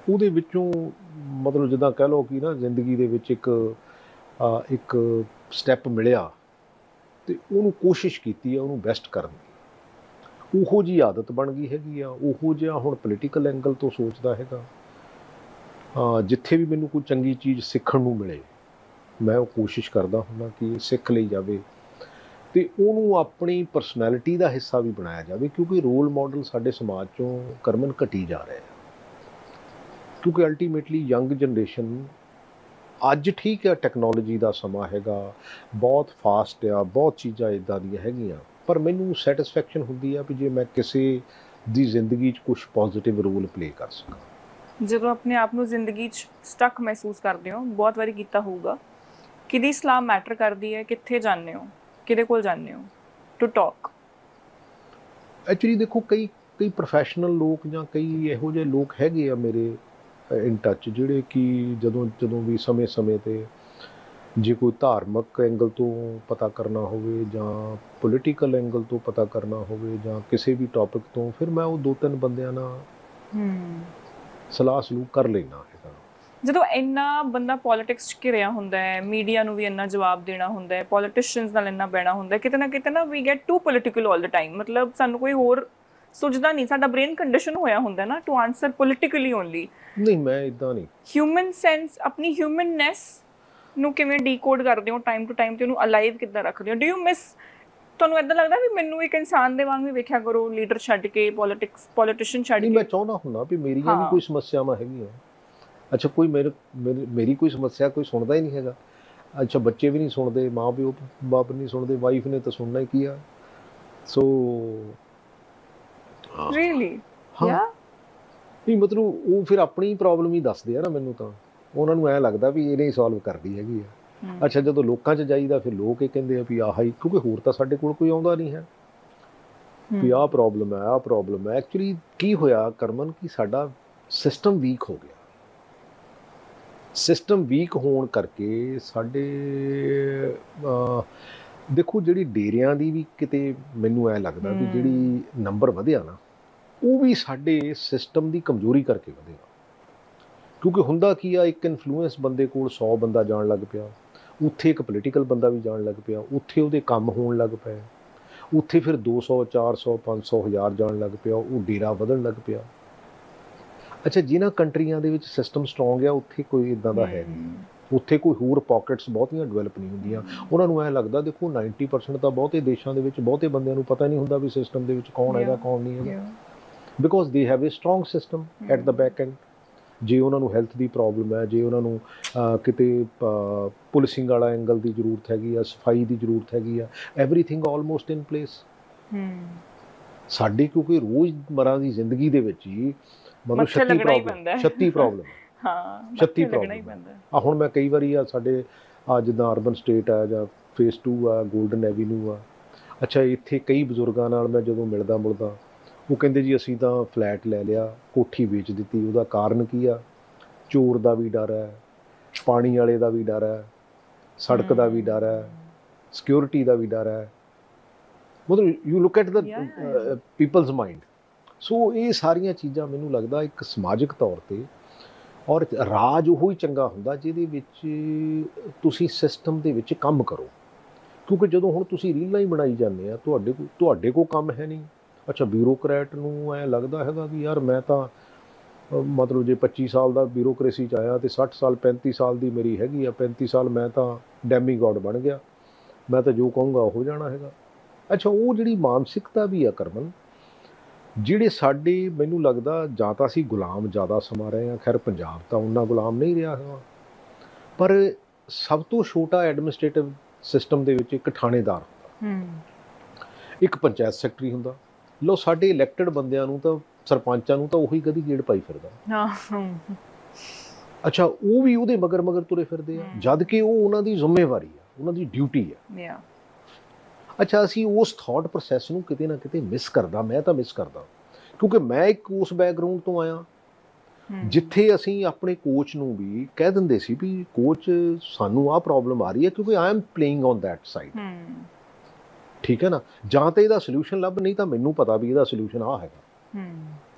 ਉਹਦੇ ਵਿੱਚੋਂ ਮਤਲਬ ਜਿੱਦਾਂ ਕਹਿ ਲਓ ਕਿ ਨਾ ਜ਼ਿੰਦਗੀ ਦੇ ਵਿੱਚ ਇੱਕ ਸਟੈਪ ਮਿਲਿਆ ਅਤੇ ਉਹਨੂੰ ਕੋਸ਼ਿਸ਼ ਕੀਤੀ ਆ ਉਹਨੂੰ ਬੈਸਟ ਕਰਨ ਦੀ। ਉਹੋ ਜਿਹੀ ਆਦਤ ਬਣ ਗਈ ਹੈਗੀ ਆ, ਉਹੋ ਜਿਹਾ ਹੁਣ ਪੋਲੀਟੀਕਲ ਐਂਗਲ ਤੋਂ ਸੋਚਦਾ ਹੈਗਾ। ਜਿੱਥੇ ਵੀ ਮੈਨੂੰ ਕੋਈ ਚੰਗੀ ਚੀਜ਼ ਸਿੱਖਣ ਨੂੰ ਮਿਲੇ ਮੈਂ ਉਹ ਕੋਸ਼ਿਸ਼ ਕਰਦਾ ਹੁੰਦਾ ਕਿ ਸਿੱਖ ਲਈ ਜਾਵੇ ਅਤੇ ਉਹਨੂੰ ਆਪਣੀ ਪਰਸਨੈਲਿਟੀ ਦਾ ਹਿੱਸਾ ਵੀ ਬਣਾਇਆ ਜਾਵੇ, ਕਿਉਂਕਿ ਰੋਲ ਮਾਡਲ ਸਾਡੇ ਸਮਾਜ 'ਚੋਂ ਕਰਮਨ ਘਟੀ ਜਾ ਰਿਹਾ। ਕਿਉਂਕਿ ਅਲਟੀਮੇਟਲੀ ਯੰਗ ਜਨਰੇਸ਼ਨ ਅੱਜ ਠੀਕ ਹੈ, ਟੈਕਨੋਲੋਜੀ ਦਾ ਸਮਾਂ ਹੈਗਾ, ਬਹੁਤ ਫਾਸਟ ਆ, ਬਹੁਤ ਚੀਜ਼ਾਂ ਇੱਦਾਂ ਦੀਆਂ ਹੈਗੀਆਂ, ਪਰ ਮੈਨੂੰ ਸੈਟਿਸਫੈਕਸ਼ਨ ਹੁੰਦੀ ਆ ਵੀ ਜੇ ਮੈਂ ਕਿਸੇ ਦੀ ਜ਼ਿੰਦਗੀ 'ਚ ਕੁਛ ਪੋਜ਼ੀਟਿਵ ਰੋਲ ਪਲੇ ਕਰ ਸਕਾਂ। ਜਦੋਂ ਆਪਣੇ ਆਪ ਨੂੰ ਜ਼ਿੰਦਗੀ 'ਚ ਸਟਕ ਮਹਿਸੂਸ ਕਰਦੇ ਹੋ, ਬਹੁਤ ਵਾਰੀ ਕੀਤਾ ਹੋਊਗਾ, ਕਿਹਦੀ ਸਲਾਹ ਮੈਟਰ ਕਰਦੀ ਹੈ? ਕਿੱਥੇ ਜਾਂਦੇ ਹੋ, ਕਿਹਦੇ ਕੋਲ ਜਾਂਦੇ ਹੋ ਟੂ ਟਾਕ? ਐਕਚੁਅਲੀ ਦੇਖੋ, ਕਈ ਪ੍ਰੋਫੈਸ਼ਨਲ ਲੋਕ ਜਾਂ ਕਈ ਇਹੋ ਜਿਹੇ ਲੋਕ ਹੈਗੇ ਆ ਮੇਰੇ ਇਨ ਟੱਚ, ਜਿਹੜੇ ਕਿ ਜਦੋਂ ਵੀ ਸਮੇਂ 'ਤੇ ਜੇ ਕੋਈ ਧਾਰਮਿਕ ਐਂਗਲ ਤੋਂ ਪਤਾ ਕਰਨਾ ਹੋਵੇ ਜਾਂ ਪੋਲੀਟੀਕਲ ਐਂਗਲ ਤੋਂ ਪਤਾ ਕਰਨਾ ਹੋਵੇ ਜਾਂ ਕਿਸੇ ਵੀ ਟੌਪਿਕ ਤੋਂ, ਫਿਰ ਮੈਂ ਉਹ 2-3 ਬੰਦਿਆਂ ਨਾਲ ਸਲਾਹ ਸਲੂਹ ਕਰ ਲੈਂਦਾ ਹੈਗਾ। ਜਦੋਂ ਇੰਨਾ ਬੰਦਾ ਪੋਲੀਟਿਕਸ 'ਚ ਘਿਰਿਆ ਹੁੰਦਾ ਹੈ, ਮੀਡੀਆ ਨੂੰ ਵੀ ਇੰਨਾ ਜਵਾਬ ਦੇਣਾ ਹੁੰਦਾ ਹੈ, ਪੋਲੀਟੀਸ਼ੀਅਨਸ ਨਾਲ ਇੰਨਾ ਬਹਿਣਾ ਹੁੰਦਾ ਹੈ, ਕਿਤੇ ਨਾ we get to political all the time. ਮਤਲਬ ਸਾਨੂੰ ਕੋਈ ਹੋਰ ਸੁਝਦਾ ਨਹੀਂ, ਸਾਡਾ ਬ੍ਰੇਨ ਕੰਡੀਸ਼ਨ ਹੋਇਆ ਹੁੰਦਾ ਨਾ ਟੂ ਆਨਸਰ ਪੋਲੀਟੀਕਲੀ ਓਨਲੀ। ਨਹੀਂ, ਮੈਂ ਇੱਦਾਂ ਨਹੀਂ। ਹਿਊਮਨ ਸੈਂਸ, ਆਪਣੀ ਹਿਊਮਨਨੈਸ ਨੂੰ ਕਿਵੇਂ ਡੀਕੋਡ ਕਰਦੇ ਹੋ ਟਾਈਮ ਟੂ ਟਾਈਮ, ਤੇ ਉਹਨੂੰ ਅਲਾਈਵ ਕਿੱਦਾਂ ਰੱਖਦੇ ਹੋ? ਡੂ ਯੂ ਮਿਸ, ਤੁਹਾਨੂੰ ਇੱਦਾਂ ਲੱਗਦਾ ਵੀ ਮੈਨੂੰ ਇੱਕ ਇਨਸਾਨ ਦੇ ਵਾਂਗ ਵੀ ਵੇਖਿਆ ਕਰੋ, ਲੀਡਰ ਛੱਡ ਕੇ, ਪੋਲੀਟੀਸ਼ੀਅਨ ਛੱਡ ਕੇ? ਨਹੀਂ, ਮੈਂ ਚਾਹੁੰਦਾ ਹੁੰਦਾ ਵੀ ਮੇਰੀਆਂ ਵੀ ਕੋਈ ਸਮੱਸਿਆਵਾਂ ਹੈਗੀਆਂ। ਅੱਛਾ, ਕੋਈ ਮੇਰੀ ਕੋਈ ਸਮੱਸਿਆ ਕੋਈ ਸੁਣਦਾ ਹੀ ਨਹੀਂ ਹੈਗਾ। ਅੱਛਾ, ਬੱਚੇ ਵੀ ਨਹੀਂ ਸੁਣਦੇ, ਮਾਂ ਪਿਓ ਬਾਪ ਨਹੀਂ ਸੁਣਦੇ, ਵਾਈਫ ਨੇ ਤਾਂ ਸੁਣਨਾ ਹੀ ਕੀ ਆ। ਸੋ ਰੀਅਲੀ ਹਾਂ, ਨਹੀਂ ਮਤਲਬ ਉਹ ਫਿਰ ਆਪਣੀ ਪ੍ਰੋਬਲਮ ਹੀ ਦੱਸਦੇ ਆ ਨਾ ਮੈਨੂੰ, ਤਾਂ ਉਹਨਾਂ ਨੂੰ ਐਂ ਲੱਗਦਾ ਵੀ ਇਹਨੇ ਹੀ ਸੋਲਵ ਕਰਦੀ ਹੈਗੀ ਆ। ਅੱਛਾ, ਜਦੋਂ ਲੋਕਾਂ 'ਚ ਜਾਈਦਾ ਫਿਰ ਲੋਕ ਇਹ ਕਹਿੰਦੇ ਆ ਵੀ ਆਹ ਹੀ, ਕਿਉਂਕਿ ਹੋਰ ਤਾਂ ਸਾਡੇ ਕੋਲ ਕੋਈ ਆਉਂਦਾ ਨਹੀਂ ਹੈ ਵੀ ਆਹ ਪ੍ਰੋਬਲਮ ਹੈ, ਆਹ ਪ੍ਰੋਬਲਮ ਹੈ। ਐਕਚੁਅਲੀ ਕੀ ਹੋਇਆ ਕਰਮਨ, ਕਿ ਸਾਡਾ ਸਿਸਟਮ ਵੀਕ ਹੋ ਗਿਆ। ਸਿਸਟਮ ਵੀਕ ਹੋਣ ਕਰਕੇ ਸਾਡੇ ਦੇਖੋ, ਜਿਹੜੀ ਡੇਰਿਆਂ ਦੀ ਵੀ ਕਿਤੇ ਮੈਨੂੰ ਐਂ ਲੱਗਦਾ ਵੀ ਜਿਹੜੀ ਨੰਬਰ ਵਧਿਆ ਨਾ, ਉਹ ਵੀ ਸਾਡੇ ਸਿਸਟਮ ਦੀ ਕਮਜ਼ੋਰੀ ਕਰਕੇ ਵਧਿਆ। ਕਿਉਂਕਿ ਹੁੰਦਾ ਕੀ ਆ, ਇੱਕ ਇਨਫਲੂਐਂਸ ਬੰਦੇ ਕੋਲ 100 ਬੰਦਾ ਜਾਣ ਲੱਗ ਪਿਆ, ਉੱਥੇ ਇੱਕ ਪੋਲੀਟੀਕਲ ਬੰਦਾ ਵੀ ਜਾਣ ਲੱਗ ਪਿਆ, ਉੱਥੇ ਉਹਦੇ ਕੰਮ ਹੋਣ ਲੱਗ ਪਏ, ਉੱਥੇ ਫਿਰ 200 400 500 1000 ਜਾਣ ਲੱਗ ਪਿਆ, ਉਹ ਡੇਰਾ ਵਧਣ ਲੱਗ ਪਿਆ। ਅੱਛਾ, ਜਿਨ੍ਹਾਂ ਕੰਟਰੀਆਂ ਦੇ ਵਿੱਚ ਸਿਸਟਮ ਸਟਰੋਂਗ ਆ, ਉੱਥੇ ਕੋਈ ਇੱਦਾਂ ਦਾ ਹੈ ਨਹੀਂ। ਉੱਥੇ ਕੋਈ ਹੋਰ ਪੋਕਟਸ ਬਹੁਤੀਆਂ ਡਿਵੈਲਪ ਨਹੀਂ ਹੁੰਦੀਆਂ। ਉਹਨਾਂ ਨੂੰ ਐਂ ਲੱਗਦਾ, ਦੇਖੋ 90% ਤਾਂ ਬਹੁਤੇ ਦੇਸ਼ਾਂ ਦੇ ਵਿੱਚ ਬਹੁਤੇ ਬੰਦਿਆਂ ਨੂੰ ਪਤਾ ਨਹੀਂ ਹੁੰਦਾ ਵੀ ਸਿਸਟਮ ਦੇ ਵਿੱਚ ਕੌਣ ਹੈਗਾ ਕੌਣ ਨਹੀਂ ਹੈਗਾ, because they have A strong system at the back and. ਜੇ ਉਹਨਾਂ ਨੂੰ ਹੈਲਥ ਦੀ ਪ੍ਰੋਬਲਮ ਹੈ, ਜੇ ਉਹਨਾਂ ਨੂੰ ਕਿਤੇ ਪੁਲਿਸਿੰਗ ਵਾਲਾ ਐਂਗਲ ਦੀ ਜ਼ਰੂਰਤ ਹੈਗੀ ਆ, ਸਫਾਈ ਦੀ ਜ਼ਰੂਰਤ ਹੈਗੀ ਆ, ਐਵਰੀਥਿੰਗ ਆਲਮੋਸਟ ਇਨ ਪਲੇਸ। ਸਾਡੀ ਕਿਉਂਕਿ ਰੋਜ਼ਮਰਾ ਦੀ ਜ਼ਿੰਦਗੀ ਦੇ ਵਿੱਚ ਹੀ ਮਤਲਬ 36 ਪ੍ਰੋਬਲਮ ਹਾਂ, 36 ਪ੍ਰੋਬਲਮ ਆ। ਹੁਣ ਮੈਂ ਕਈ ਵਾਰੀ ਸਾਡੇ ਜਿੱਦਾਂ ਅਰਬਨ ਸਟੇਟ ਆ ਜਾਂ ਫੇਸ 2 ਆ, ਗੋਲਡਨ ਐਵੀਨਿਊ ਆ, ਅੱਛਾ ਇੱਥੇ ਕਈ ਬਜ਼ੁਰਗਾਂ ਨਾਲ ਮੈਂ ਜਦੋਂ ਮਿਲਦਾ ਉਹ ਕਹਿੰਦੇ ਜੀ ਅਸੀਂ ਤਾਂ ਫਲੈਟ ਲੈ ਲਿਆ, ਕੋਠੀ ਵੇਚ ਦਿੱਤੀ। ਉਹਦਾ ਕਾਰਨ ਕੀ ਆ? ਚੋਰ ਦਾ ਵੀ ਡਰ ਹੈ, ਪਾਣੀ ਵਾਲੇ ਦਾ ਵੀ ਡਰ ਹੈ, ਸੜਕ ਦਾ ਵੀ ਡਰ ਹੈ, ਸਿਕਿਉਰਿਟੀ ਦਾ ਵੀ ਡਰ ਹੈ। ਮਤਲਬ you look at the people's mind. ਸੋ ਇਹ ਸਾਰੀਆਂ ਚੀਜ਼ਾਂ ਮੈਨੂੰ ਲੱਗਦਾ ਇੱਕ ਸਮਾਜਿਕ ਤੌਰ 'ਤੇ, ਔਰ ਰਾਜ ਉਹ ਹੀ ਚੰਗਾ ਹੁੰਦਾ ਜਿਹਦੇ ਵਿੱਚ ਤੁਸੀਂ ਸਿਸਟਮ ਦੇ ਵਿੱਚ ਕੰਮ ਕਰੋ। ਕਿਉਂਕਿ ਜਦੋਂ ਹੁਣ ਤੁਸੀਂ ਰੀਲਾਂ ਹੀ ਬਣਾਈ ਜਾਂਦੇ ਆ, ਤੁਹਾਡੇ ਕੋਲ ਕੰਮ ਹੈ ਨਹੀਂ। ਅੱਛਾ, ਬਿਊਰੋਕਰੈਟ ਨੂੰ ਐਂ ਲੱਗਦਾ ਹੈਗਾ ਕਿ ਯਾਰ ਮੈਂ ਤਾਂ ਮਤਲਬ ਜੇ 25 ਸਾਲ ਦਾ ਬਿਊਰੋਕਰੇਸੀ 'ਚ ਆਇਆ ਅਤੇ 60 ਸਾਲ 35 ਸਾਲ ਦੀ ਮੇਰੀ ਹੈਗੀ ਆ, 35 ਸਾਲ ਮੈਂ ਤਾਂ ਡੈਮੀ ਗੋਡ ਬਣ ਗਿਆ, ਮੈਂ ਤਾਂ ਜੋ ਕਹੂੰਗਾ ਉਹ ਹੋ ਜਾਣਾ ਹੈਗਾ। ਅੱਛਾ, ਉਹ ਜਿਹੜੀ ਮਾਨਸਿਕਤਾ ਵੀ ਆ ਕਰਮਨ, ਜਿਹੜੇ ਸਾਡੇ ਮੈਨੂੰ ਲੱਗਦਾ ਜਾਂ ਤਾਂ ਅਸੀਂ ਗੁਲਾਮ ਜ਼ਿਆਦਾ ਸਮਾਂ ਰਹੇ ਹਾਂ। ਖੈਰ ਪੰਜਾਬ ਤਾਂ ਉਨਾ ਗੁਲਾਮ ਨਹੀਂ ਰਿਹਾ ਹੈਗਾ, ਪਰ ਸਭ ਤੋਂ ਛੋਟਾ ਐਡਮਿਨਿਸਟ੍ਰੇਟਿਵ ਸਿਸਟਮ ਦੇ ਵਿੱਚ ਇੱਕ ਥਾਣੇਦਾਰ ਹੁੰਦਾ, ਇੱਕ ਪੰਚਾਇਤ ਸੈਕਟਰੀ ਹੁੰਦਾ। ਲਓ, ਸਾਡੇ ਇਲੈਕਟਡ ਬੰਦਿਆਂ ਨੂੰ ਤਾਂ, ਸਰਪੰਚਾਂ ਨੂੰ ਤਾਂ ਉਹੀ ਕਦੀ ਗੇੜ ਪਾਈ ਫਿਰਦਾ। ਅੱਛਾ, ਉਹ ਵੀ ਉਹਦੇ ਮਗਰ ਤੁਰੇ ਫਿਰਦੇ ਆ, ਜਦ ਕਿ ਉਹ ਉਹਨਾਂ ਦੀ ਜ਼ਿੰਮੇਵਾਰੀ ਆ, ਉਹਨਾਂ ਦੀ ਡਿਊਟੀ ਆ। ਅੱਛਾ, ਅਸੀਂ ਉਸ ਥਾਟ ਪ੍ਰੋਸੈਸ ਨੂੰ ਕਿਤੇ ਨਾ ਕਿਤੇ ਮਿਸ ਕਰਦਾ, ਮੈਂ ਤਾਂ ਮਿਸ ਕਰਦਾ, ਕਿਉਂਕਿ ਮੈਂ ਇੱਕ ਉਸ ਬੈਕਗਰਾਊਂਡ ਤੋਂ ਆਇਆ ਜਿੱਥੇ ਅਸੀਂ ਆਪਣੇ ਕੋਚ ਨੂੰ ਵੀ ਕਹਿ ਦਿੰਦੇ ਸੀ ਵੀ ਕੋਚ ਸਾਨੂੰ ਆਹ ਪ੍ਰੋਬਲਮ ਆ ਰਹੀ ਹੈ, ਕਿਉਂਕਿ I am playing on that side. ਠੀਕ ਹੈ ਨਾ, ਜਾਂ ਤਾਂ ਇਹਦਾ ਸੋਲਿਊਸ਼ਨ ਲੱਭ, ਨਹੀਂ ਤਾਂ ਮੈਨੂੰ ਪਤਾ ਵੀ ਇਹਦਾ ਸੋਲਿਊਸ਼ਨ ਆਹ ਹੈਗਾ।